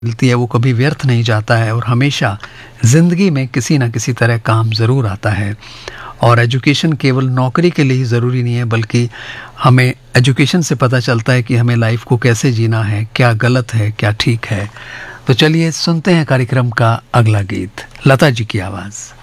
मिलती है वो कभी व्यर्थ नहीं जाता है और हमेशा ज़िंदगी में किसी न किसी तरह काम ज़रूर आता है। और एजुकेशन केवल नौकरी के लिए ही ज़रूरी नहीं है, बल्कि हमें एजुकेशन से पता चलता है कि हमें लाइफ को कैसे जीना है, क्या गलत है, क्या ठीक है। तो चलिए सुनते हैं कार्यक्रम का अगला गीत, लता जी की आवाज़।